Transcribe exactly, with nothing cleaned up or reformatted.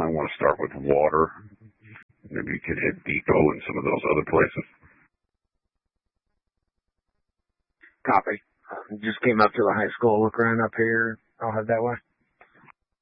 I want to start with water. Maybe you could hit Depot and some of those other places. Copy. Just came up to the high school, look around up here. I'll head that way.